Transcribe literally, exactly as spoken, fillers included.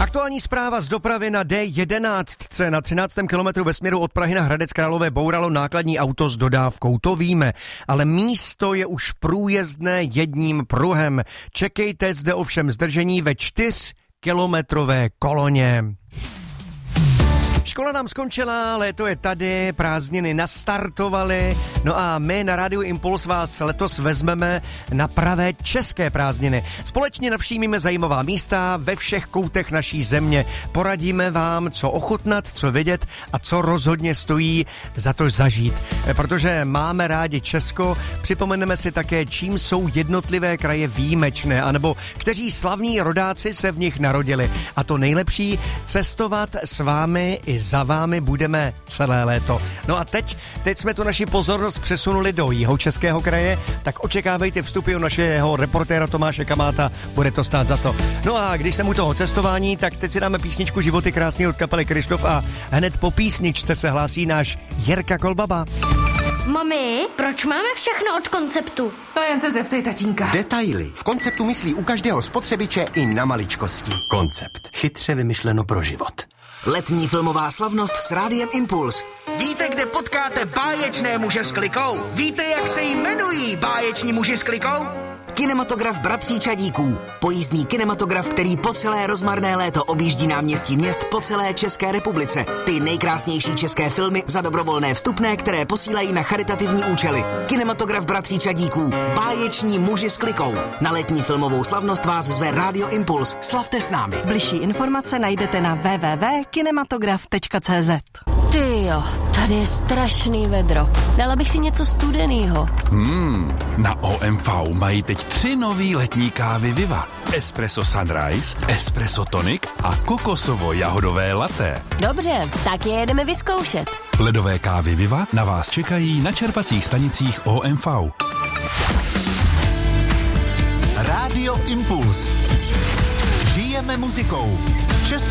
Aktuální zpráva z dopravy na D jedenáct. Na třináctém kilometru ve směru od Prahy na Hradec Králové bouralo nákladní auto s dodávkou, to víme, ale místo je už průjezdné jedním pruhem. Čekejte zde ovšem zdržení ve čtyřkilometrové koloně. Škola nám skončila, léto je tady, prázdniny nastartovaly, no a my na Rádiu Impuls vás letos vezmeme na pravé české prázdniny. Společně navštívíme zajímavá místa ve všech koutech naší země. Poradíme vám, co ochutnat, co vidět a co rozhodně stojí za to zažít. Protože máme rádi Česko, připomeneme si také, čím jsou jednotlivé kraje výjimečné, anebo kteří slavní rodáci se v nich narodili. A to nejlepší, cestovat s vámi i za vámi budeme celé léto. No a teď, teď jsme tu naši pozornost přesunuli do Jihočeského kraje, tak očekávejte vstupy u našeho reportéra Tomáše Kamáta, bude to stát za to. No a když jsem u toho cestování, tak teď si dáme písničku Životy krásný od kapely Kryštof a hned po písničce se hlásí náš Jirka Kolbaba. Mami, proč máme všechno od Konceptu? To jen se zeptej tatínka. Detaily. V Konceptu myslí u každého spotřebiče i na maličkosti. Koncept. Chytře vymyšleno pro život. Letní filmová slavnost s Rádiem Impuls. Víte, kde potkáte báječné muže s klikou? Víte, jak se jmenují báječní muži s klikou? Kinematograf Bratří Čadíků. Pojízdný kinematograf, který po celé rozmarné léto objíždí náměstí měst po celé České republice. Ty nejkrásnější české filmy za dobrovolné vstupné, které posílají na charitativní účely. Kinematograf Bratří Čadíků. Báječní muži s klikou. Na letní filmovou slavnost vás zve Rádio Impuls. Slavte s námi. Bližší informace najdete na w w w tečka kinematograf tečka c z. Tyjo, tady je strašný vedro. Dala bych si něco studenýho. Hmm, na O M V mají teď tři nový letní kávy Viva. Espresso Sunrise, Espresso Tonic a kokosovo-jahodové latte. Dobře, tak je jedeme vyzkoušet. Ledové kávy Viva na vás čekají na čerpacích stanicích O M V. Rádio Impuls. Žijeme muzikou.